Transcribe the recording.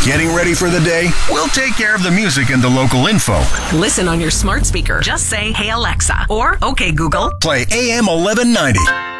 Getting ready for the day? We'll take care of the music and the local info. Listen on your smart speaker. Just say, "Hey Alexa," or "Okay Google." Play AM 1190.